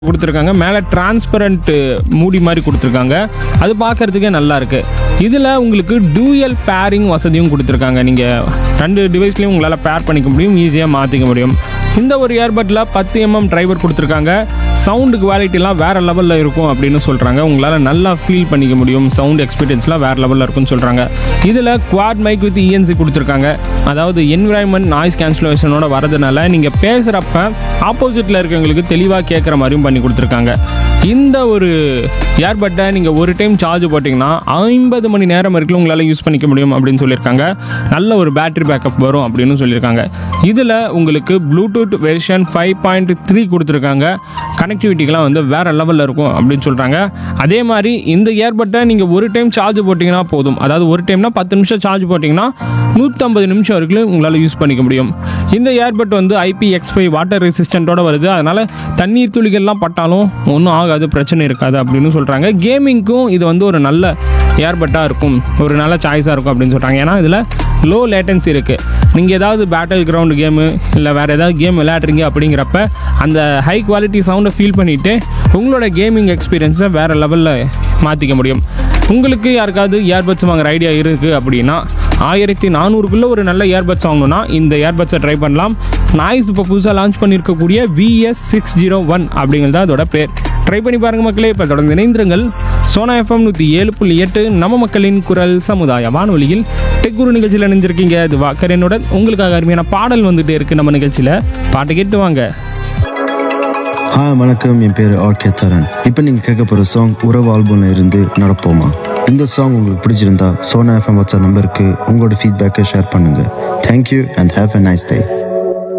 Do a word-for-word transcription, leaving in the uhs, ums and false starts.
கொடுத்துருக்காங்க. மேலே டிரான்ஸ்பரண்ட் மூடி மாதிரி கொடுத்துருக்காங்க. அது பார்க்கறதுக்கே நல்லா இருக்கு. இதில் உங்களுக்கு டூயல் பேரிங் வசதியும் கொடுத்துருக்காங்க. நீங்கள் ரெண்டு டிவைஸ்லையும் உங்களால் பேர் பண்ணிக்க முடியும், ஈஸியாக மாற்றிக்க முடியும். இந்த ஒரு இயர்பட்டில் பத்து எம்எம் டிரைவர் கொடுத்துருக்காங்க. சவுண்டு குவாலிட்டிலாம் வேறு லெவலில் இருக்கும் அப்படின்னு சொல்கிறாங்க. உங்களால் நல்லா ஃபீல் பண்ணிக்க முடியும். சவுண்ட் எக்ஸ்பீரியன்ஸ்லாம் வேறு லெவலில் இருக்குன்னு சொல்கிறாங்க. இதில் குவாட் மைக் வித் இஎன்சி கொடுத்துருக்காங்க. அதாவது என்விரான்மெண்ட் நாய்ஸ் கேன்சலேஷனோட வரதுனால நீங்கள் பேசுகிறப்ப ஆப்போசிட்டில் இருக்கவங்களுக்கு தெளிவாக கேட்குற மாதிரியும் பண்ணி கொடுத்துருக்காங்க. இந்த ஒரு ஏர்பட்டை நீங்கள் ஒரு டைம் சார்ஜ் போட்டிங்கன்னா ஐம்பது மணி நேரம் வரைக்கும் உங்களால் யூஸ் பண்ணிக்க முடியும் அப்படின்னு சொல்லியிருக்காங்க. நல்ல ஒரு பேட்டரி பேக்கப் வரும் அப்படின்னு சொல்லியிருக்காங்க. இதில் உங்களுக்கு Bluetooth version five point three கொடுத்துருக்காங்க. கனெக்டிவிட்டிக்கெலாம் வந்து வேறு லெவலில் இருக்கும் அப்படின்னு சொல்கிறாங்க. அதே மாதிரி இந்த ஏர்பட்டை நீங்கள் ஒரு டைம் சார்ஜ் போட்டிங்கன்னா போதும். அதாவது ஒரு டைம்னா பத்து நிமிஷம் சார்ஜ் போட்டிங்கன்னா நூற்றம்பது நிமிஷம் வரைக்கும் உங்களால் யூஸ் பண்ணிக்க முடியும். இந்த ஏர்பட் வந்து ஐபி எக்ஸ் ஃபைவ் வாட்டர் ரெசிஸ்டண்ட்டோட வருது. அதனால் தண்ணீர் துளிகள்லாம் பட்டாலும் ஒன்றும் ஆகாது, பிரச்சனை இருக்காது அப்படின்னு சொல்கிறாங்க. கேமிங்க்கும் இது வந்து ஒரு நல்ல ஏர்பட்டாக இருக்கும், ஒரு நல்ல சாய்ஸாக இருக்கும் அப்படின்னு சொல்கிறாங்க. ஏன்னா இதில் லோ லேட்டன்சி இருக்குது. நீங்கள் ஏதாவது பேட்டில் கிரவுண்டு கேமு இல்லை வேறு ஏதாவது கேம் விளையாடுறீங்க அப்படிங்கிறப்ப அந்த ஹை குவாலிட்டி சவுண்டை ஃபீல் பண்ணிவிட்டு உங்களோட கேமிங் எக்ஸ்பீரியன்ஸை வேறு லெவலில் மாற்றிக்க முடியும். உங்களுக்கு யாருக்காவது இயர்பட்ஸ் வாங்குற ஐடியா இருக்குது அப்படின்னா ஆயிரத்தி நானூறுக்குள்ளே ஒரு நல்ல இயர்பட்ஸ் வாங்கணும்னா இந்த இயர்பட்ஸை ட்ரை பண்ணலாம். நாய்ஸ் இப்போ புதுசாக லான்ச் பண்ணியிருக்கக்கூடிய விஎஸ் சிக்ஸ் ஜீரோ ஒன் அப்படிங்கிறது அதோட பேர். ட்ரை பண்ணி பாருங்கள் மக்களே. இப்போ தொடர்ந்து இணைந்திருங்கள். சோனா எஃப்எம் நூற்றி ஏழு புள்ளி எட்டு நம்ம மக்களின் குரல் சமுதாய வானொலியில் டெக் குரு நிகழ்ச்சியில் இணைஞ்சிருக்கீங்க. இது வாக்கரனுடன் உங்களுக்காக அருமையான பாடல் வந்துட்டு இருக்குது. நம்ம நிகழ்ச்சியில் பாட்டு கேட்டு வாங்க. ஹாய் வணக்கம், என் பேர் ஆர்கே தரன். இப்போ நீங்கள் கேட்க போகிற சாங் உறவு ஆல்பம்ல இருந்து நடப்போமா. இந்த சாங் உங்களுக்கு பிடிச்சிருந்தா சோனா எஃப்எம் வாட்ஸ்அப் நம்பருக்கு உங்களோட ஃபீட்பேக்கை ஷேர் பண்ணுங்கள். Thank you and have a nice day.